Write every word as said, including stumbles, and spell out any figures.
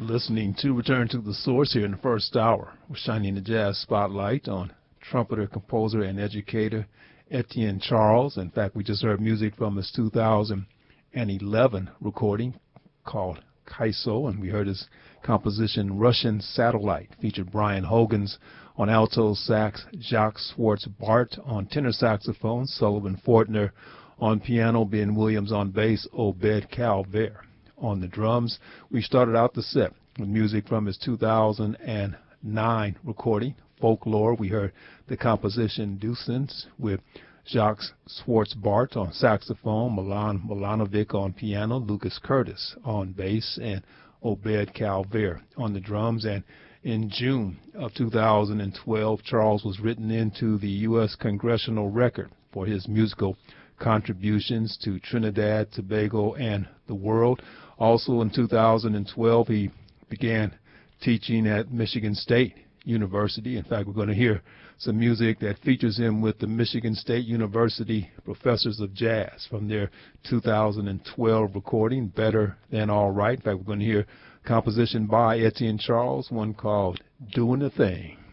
listening to Return to the Source here in the first hour. We're shining the jazz spotlight on trumpeter, composer, and educator Etienne Charles. In fact, we just heard music from his two thousand eleven recording called Kaiso, and we heard his composition Russian Satellite. Featured Brian Hogans on alto sax, Jacques Schwartz-Bart on tenor saxophone, Sullivan Fortner on piano, Ben Williams on bass, Obed Calvert on the drums. We started out the set with music from his two thousand nine recording, Folklore. We heard the composition Deucens with Jacques Schwartz-Bart on saxophone, Milan Milanovic on piano, Lucas Curtis on bass, and Obed Calvert on the drums. And in June of two thousand twelve, Charles was written into the U S Congressional Record for his musical contributions to Trinidad, Tobago, and the world. Also in two thousand twelve, he began teaching at Michigan State University. In fact, we're going to hear some music that features him with the Michigan State University Professors of Jazz from their two thousand twelve recording, Better Than All Right. In fact, we're going to hear a composition by Etienne Charles, one called Doing the Thing.